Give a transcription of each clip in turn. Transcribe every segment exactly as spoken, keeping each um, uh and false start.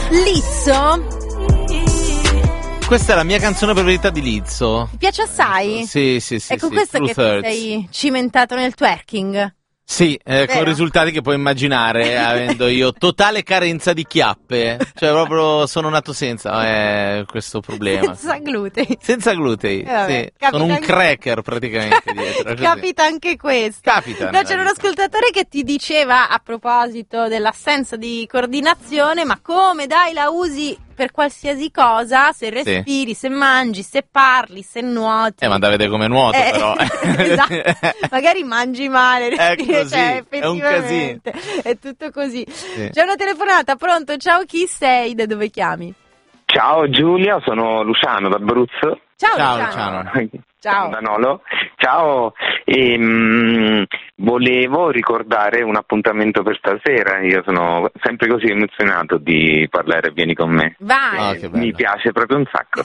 Lizzo? Questa è la mia canzone preferita di Lizzo. Ti piace assai? Sì, sì, sì. È con sì, questo Truth che ti Hurts. sei cimentato nel twerking? Sì, eh, con Vero? risultati che puoi immaginare, avendo io totale carenza di chiappe. Cioè, proprio sono nato senza eh, questo problema. Senza glutei. Senza glutei, Eh, vabbè, sì. capita Sono un anche- cracker praticamente dietro. così. Capita anche questo. Capita. No, nella c'era un vita. ascoltatore che ti diceva a proposito dell'assenza di coordinazione, ma come dai la usi per qualsiasi cosa, se respiri, se mangi, se parli, se nuoti. Eh, ma da vedere come nuoto, Eh, però. esatto. Magari mangi male, respiri, così, cioè, è un effettivamente è tutto così. Sì. C'è una telefonata, pronto? Ciao, chi sei? Da dove chiami? Ciao Giulia, sono Luciano d'Abruzzo. Ciao, Ciao, Luciano. Luciano. Ciao. Da Nolo. Ciao, ehm, volevo ricordare un appuntamento per stasera. Io sono sempre così emozionato di parlare Vieni con me. Vai. Ah, che bello. Mi piace proprio un sacco.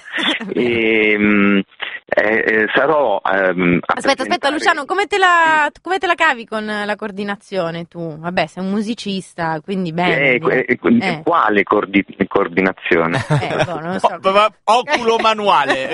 e, eh, sarò ehm, a Aspetta, aspetta, presentare- Luciano, come te, la, come te la cavi con la coordinazione tu? Vabbè, sei un musicista, quindi bene. Eh, que- direi. eh, Eh. Quale cordi- coordinazione? Eh, boh, non lo so. Oh, ma- oculo manuale.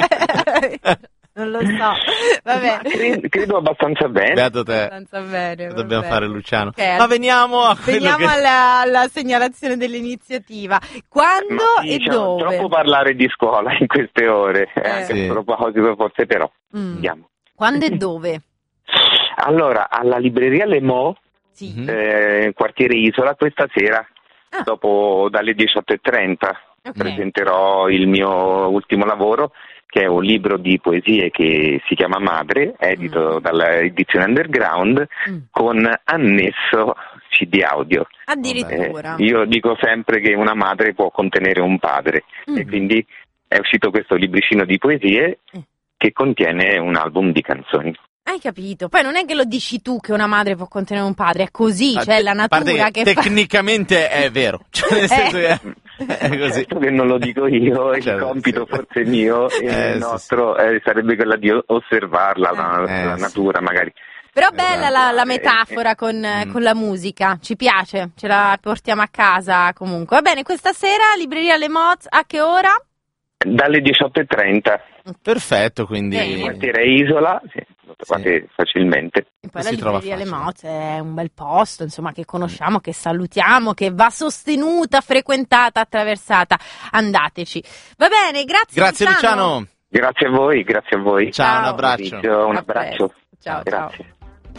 Non lo so. Vabbè. Credo, credo abbastanza bene. Beato te. Abbastanza bene. Lo va dobbiamo bene. fare, Luciano. Ok, Ma veniamo a quello Veniamo che... alla, alla segnalazione dell'iniziativa. Quando Ma sì, e c'è dove? troppo parlare di scuola in queste ore, eh, Eh. anche Sì. a proposito forse però. Mm. Andiamo. Quando e dove? Allora, alla libreria Le Mo, Sì. Mhm. eh, quartiere Isola, questa sera, Ah. dopo dalle diciotto e trenta, Ok. presenterò il mio ultimo lavoro, che è un libro di poesie che si chiama Madre, edito Mm. dalla edizione Underground, Mm. con annesso C D audio. Eh, Addirittura. io dico sempre che una madre può contenere un padre, Mm. e quindi è uscito questo libricino di poesie Eh. che contiene un album di canzoni. Hai capito? Poi non è che lo dici tu che una madre può contenere un padre, è così, Ah, cioè te- la a parte natura che, fa... tecnicamente è vero. Cioè, nel Eh. senso che è così. Certo che non lo dico io, il Certo, compito sì. forse mio e Eh, il sì, nostro eh, sarebbe quello di osservarla, la, Eh, la sì. natura magari. Però bella la, la Eh, metafora con, eh, Mm. con la musica, ci piace, ce la portiamo a casa comunque. Va bene, questa sera libreria Le Moz, a che ora? Dalle diciotto e trenta, Perfetto, quindi... Bene. quartiere Isola, sì, lo trovate facilmente. E poi Si la trova libreria Le facile. Moz è un bel posto, insomma, che conosciamo, che salutiamo, che va sostenuta, frequentata, attraversata. Andateci. Va bene, grazie Grazie Luciano. Grazie a voi, grazie a voi. Ciao, un Ciao. abbraccio. Un A abbraccio. presto. Ciao, Grazie.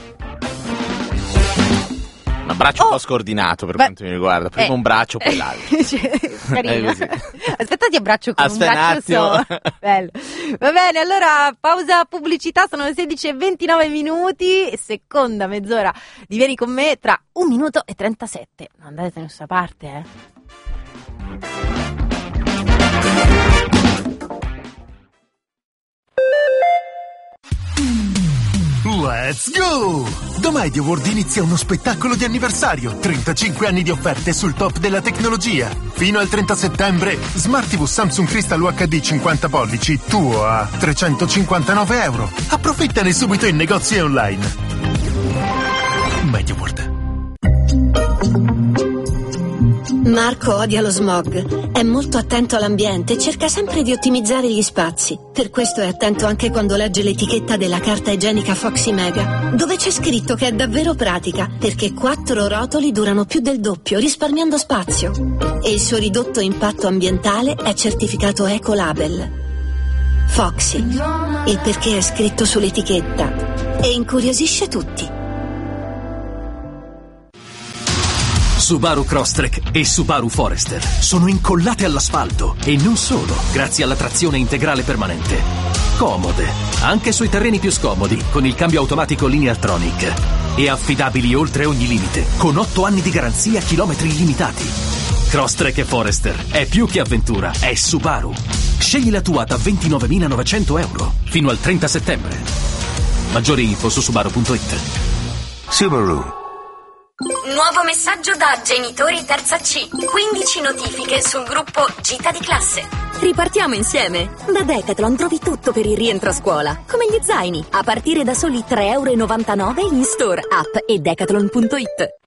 Un abbraccio Oh. un po' scordinato per Beh, quanto mi riguarda. Prima eh. un braccio, poi l'altro. Cioè, carino. È così. Aspetta, ti abbraccio con Aspetta un braccio un attimo. solo. Bello. Va bene, allora pausa pubblicità, sono le sedici e ventinove minuti, seconda mezz'ora di Vieni con me tra un minuto e trentasette. Non andate da nessuna parte, eh. Let's go! Da Media World inizia uno spettacolo di anniversario, trentacinque anni di offerte sul top della tecnologia. Fino al trenta settembre, Smart tivù Samsung Crystal U H D cinquanta pollici, tuo a trecentocinquantanove euro. Approfittane subito in negozi e online. Media World. Marco odia lo smog, è molto attento all'ambiente e cerca sempre di ottimizzare gli spazi. Per questo è attento anche quando legge l'etichetta della carta igienica Foxy Mega, dove c'è scritto che è davvero pratica, perché quattro rotoli durano più del doppio, risparmiando spazio. E il suo ridotto impatto ambientale è certificato Ecolabel. Foxy, il perché è scritto sull'etichetta e incuriosisce tutti. Subaru Crosstrek e Subaru Forester sono incollate all'asfalto e non solo, grazie alla trazione integrale permanente. Comode, anche sui terreni più scomodi, con il cambio automatico Lineartronic. E affidabili oltre ogni limite, con otto anni di garanzia a chilometri illimitati. Crosstrek e Forester è più che avventura, è Subaru. Scegli la tua da ventinovemilanovecento euro fino al trenta settembre. Maggiori info su subaru punto it. Subaru. Nuovo messaggio da genitori terza C. quindici notifiche sul gruppo Gita di classe. Ripartiamo insieme. Da Decathlon trovi tutto per il rientro a scuola, come gli zaini, a partire da soli tre virgola novantanove euro in store, app e decathlon punto it.